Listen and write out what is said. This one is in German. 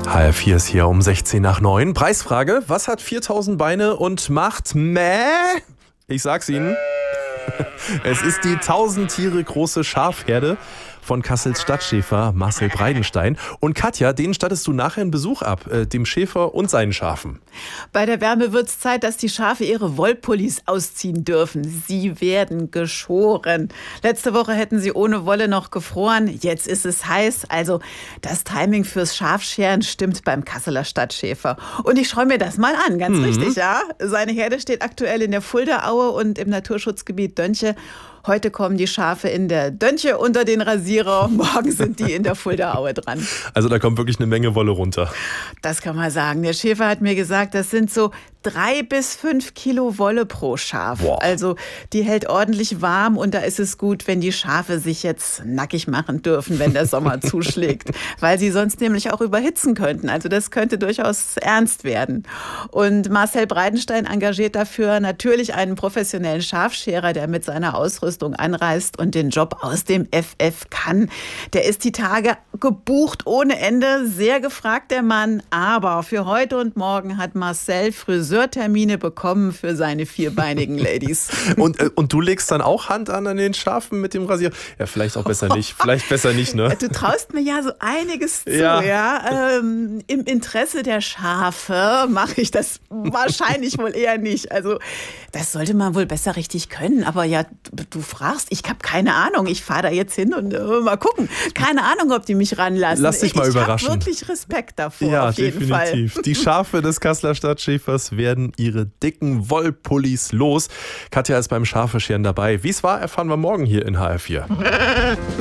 HR4 ist hier um 16 nach 9. Preisfrage: Was hat 4000 Beine und macht Mäh? Ich sag's Ihnen. Es ist die 1000 Tiere große Schafherde von Kassels Stadtschäfer Marcel Breidenstein. Und Katja, denen stattest du nachher einen Besuch ab, dem Schäfer und seinen Schafen. Bei der Wärme wird's Zeit, dass die Schafe ihre Wollpullis ausziehen dürfen. Sie werden geschoren. Letzte Woche hätten sie ohne Wolle noch gefroren. Jetzt ist es heiß. Also das Timing fürs Schafscheren stimmt beim Kasseler Stadtschäfer. Und ich schaue mir das mal an, ganz richtig, ja. Seine Herde steht aktuell in der Fuldaaue und im Naturschutzgebiet Dönche. Heute kommen die Schafe in der Dönche unter den Rasierer. Morgen sind die in der Fuldaaue dran. Also da kommt wirklich eine Menge Wolle runter. Das kann man sagen. Der Schäfer hat mir gesagt, das sind so 3 bis 5 Kilo Wolle pro Schaf. Boah. Also die hält ordentlich warm und da ist es gut, wenn die Schafe sich jetzt nackig machen dürfen, wenn der Sommer zuschlägt. Weil sie sonst nämlich auch überhitzen könnten. Also das könnte durchaus ernst werden. Und Marcel Breidenstein engagiert dafür natürlich einen professionellen Schafscherer, der mit seiner Ausrüstung anreist und den Job aus dem FF kann. Der ist die Tage gebucht ohne Ende. Sehr gefragt, der Mann. Aber für heute und morgen hat Marcel Friseurtermine bekommen für seine vierbeinigen Ladies. Und du legst dann auch Hand an den Schafen mit dem Rasierer? Ja, vielleicht auch besser nicht. Vielleicht besser nicht, ne? Du traust mir ja so einiges zu, Ja. ja. Im Interesse der Schafe mache ich das wahrscheinlich wohl eher nicht. Also das sollte man wohl besser richtig können. Aber ja, du fragst, ich habe keine Ahnung. Ich fahre da jetzt hin und mal gucken. Keine Ahnung, ob die mich ranlassen. Lass dich mal überraschen. Ich habe wirklich Respekt davor, Ja, auf jeden Fall. definitiv. Die Schafe des Kasseler Stadtschäfers werden ihre dicken Wollpullis los. Katja ist beim Schafescheren dabei. Wie es war, erfahren wir morgen hier in HR4.